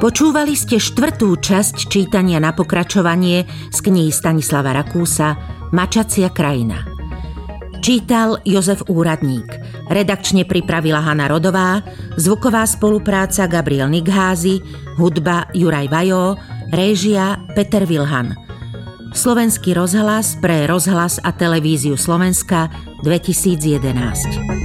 Počúvali ste 4. časť čítania na pokračovanie z knihy Stanislava Rakúsa Mačacia krajina. Čítal Jozef Úradník, redakčne pripravila Hana Rodová, zvuková spolupráca Gabriel Nigházy, hudba Juraj Vajó, réžia Peter Vilhan. Slovenský rozhlas pre rozhlas a televíziu Slovenska 2011.